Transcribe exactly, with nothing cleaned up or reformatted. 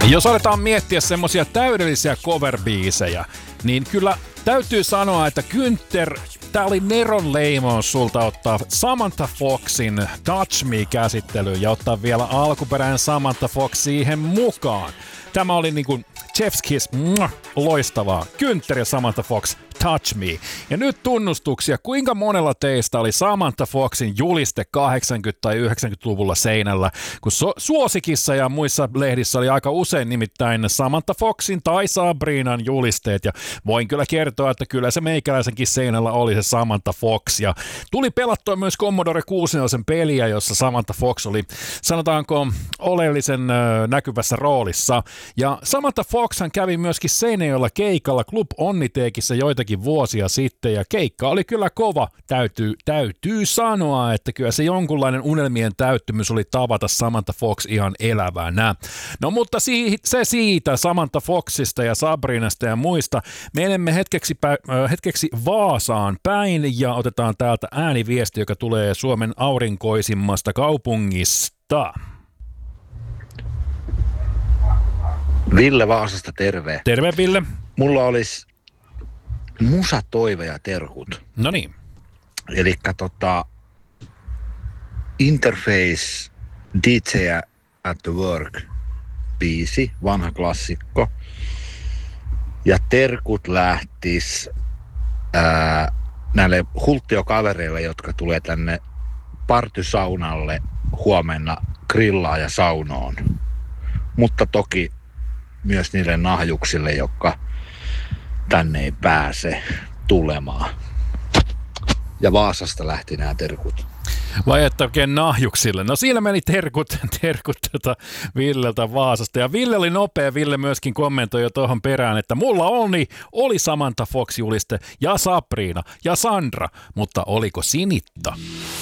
Jos aletaan miettiä semmosia täydellisiä cover-biisejä, niin kyllä täytyy sanoa, että Günther, tää oli Neron leimaus sulta ottaa Samantha Foxin Touch Me-käsittelyyn ja ottaa vielä alkuperäinen Samantha Fox siihen mukaan. Tämä oli niinku Chef's Kiss, muah, loistavaa. Günther ja Samantha Fox, Touch Me. Ja nyt tunnustuksia, kuinka monella teistä oli Samantha Foxin juliste kahdeksankymmentä- tai yhdeksänkymmentäluvulla seinällä, kun so- Suosikissa ja muissa lehdissä oli aika usein nimittäin Samantha Foxin tai Sabrinan julisteet, ja voin kyllä kertoa, että kyllä se meikäläisenkin seinällä oli se Samantha Fox, ja tuli pelattua myös Commodore kuusikymmentäneljä peliä, jossa Samantha Fox oli, sanotaanko, oleellisen ö, näkyvässä roolissa, ja Samantha Foxhan kävi myöskin Seinäjoella keikalla Club Onniteekissä joitakin vuosia sitten, ja keikka oli kyllä kova. Täytyy, täytyy sanoa, että kyllä se jonkunlainen unelmien täyttymys oli tavata Samantha Fox ihan elävänä. No mutta si- se siitä Samantha Foxista ja Sabrinasta ja muista. Menemme hetkeksi, pä- äh, hetkeksi Vaasaan päin ja otetaan täältä ääniviesti, joka tulee Suomen aurinkoisimmasta kaupungista. Ville Vaasasta, terve. Terve, Ville. Mulla olisi musatoive ja terkut. No niin. Elikkä tota Interface D J at the Work biisi, vanha klassikko. Ja terkut lähtis ää, näille hulttiokavereille, jotka tulee tänne partysaunalle huomenna grillaa ja saunoon. Mutta toki myös niille nahjuksille, jotka tänne ei pääse tulemaan. Ja Vaasasta lähti nämä terkut. Vai että oikein nahjuksille? No siinä meni terkut, terkut tota Villeltä Vaasasta. Ja Ville oli nopea, Ville myöskin kommentoi jo tuohon perään, että mulla oli, oli Samantha Fox juliste ja Sabrina ja Sandra, mutta oliko Sinitta?